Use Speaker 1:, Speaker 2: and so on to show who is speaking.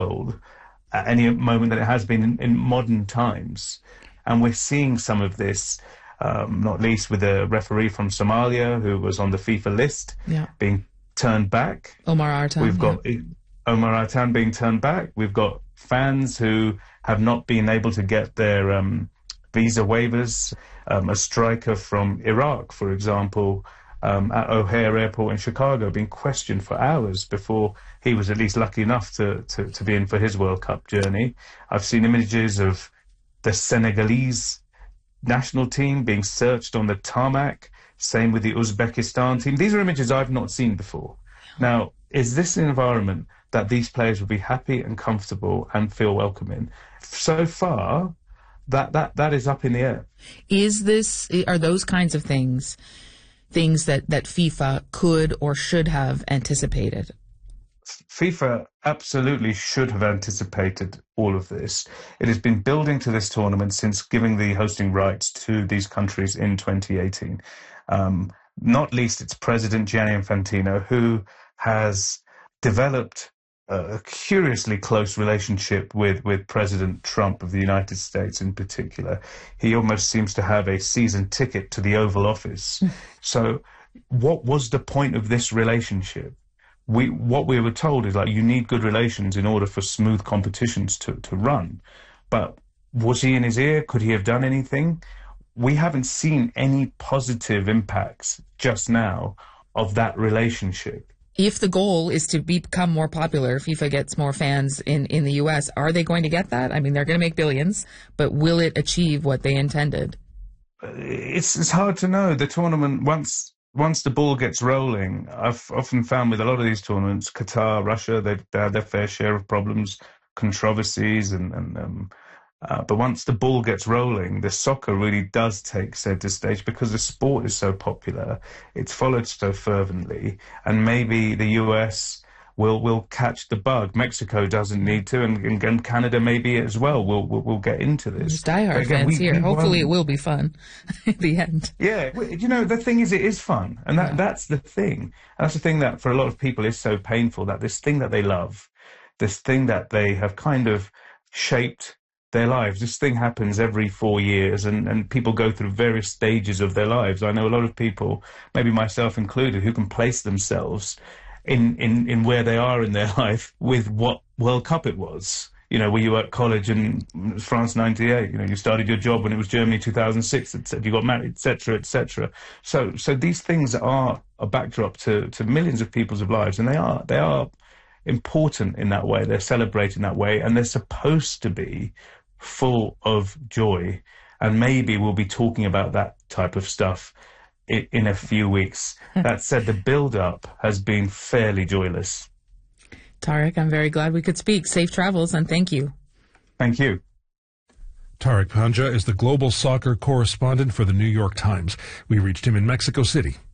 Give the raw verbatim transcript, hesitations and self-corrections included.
Speaker 1: world at any moment than it has been in, in modern times. And we're seeing some of this, um, not least with a referee from Somalia who was on the FIFA list
Speaker 2: yeah.
Speaker 1: being turned back.
Speaker 2: Omar Artan.
Speaker 1: We've got
Speaker 2: yeah.
Speaker 1: Omar Artan being turned back. We've got fans who have not been able to get their um, visa waivers. Um, a striker from Iraq, for example, um, at O'Hare Airport in Chicago, being questioned for hours before he was at least lucky enough to, to, to be in for his World Cup journey. I've seen images of the Senegalese national team being searched on the tarmac, same with the Uzbekistan team. These are images I've not seen before. Now, is this an environment that these players will be happy and comfortable and feel welcome in? So far, that, that, that is up in the air.
Speaker 2: Is this, are those kinds of things, things that, that FIFA could or should have anticipated?
Speaker 1: FIFA absolutely should have anticipated all of this. It has been building to this tournament since giving the hosting rights to these countries in twenty eighteen. Um, not least its president, Gianni Infantino, who has developed a curiously close relationship with, with President Trump of the United States in particular. He almost seems to have a season ticket to the Oval Office. So what was the point of this relationship? We, what we were told is, like, you need good relations in order for smooth competitions to, to run. But was he in his ear? Could he have done anything? We haven't seen any positive impacts just now of that relationship.
Speaker 2: If the goal is to become more popular, FIFA gets more fans in, in the U S, are they going to get that? I mean, they're going to make billions, but will it achieve what they intended?
Speaker 1: It's, it's hard to know. The tournament, once... Once the ball gets rolling, I've often found with a lot of these tournaments, Qatar, Russia, they, they have their fair share of problems, controversies, and, and um, uh, but once the ball gets rolling, the soccer really does take center stage because the sport is so popular, it's followed so fervently, and maybe the U S will will catch the bug. Mexico doesn't need to, and, and, and Canada maybe as well. We'll we'll, we'll get into this.
Speaker 2: There's diehard
Speaker 1: again,
Speaker 2: fans
Speaker 1: we,
Speaker 2: here.
Speaker 1: we
Speaker 2: Hopefully,
Speaker 1: won't.
Speaker 2: it will be fun at the end.
Speaker 1: Yeah, you know, the thing is, it is fun, and that
Speaker 2: yeah.
Speaker 1: that's the thing. And that's the thing that for a lot of people is so painful, that this thing that they love, this thing that they have kind of shaped their lives. This thing happens every four years, and, and people go through various stages of their lives. I know a lot of people, maybe myself included, who can place themselves in, in, in where they are in their life with what World Cup it was. You know, were you at college in France ninety-eight? You know, you started your job when it was Germany two thousand six, et cetera. You got married, et cetera, et cetera. So, so these things are a backdrop to, to millions of people's lives, and they are, they are important in that way. They're celebrated in that way, and they're supposed to be full of joy. And maybe we'll be talking about that type of stuff in, in a few weeks. That said, the build-up has been fairly joyless.
Speaker 2: Tariq, I'm very glad we could speak. Safe travels, and thank you.
Speaker 1: Thank you.
Speaker 3: Tariq Panja is the global soccer correspondent for the New York Times. We reached him in Mexico City.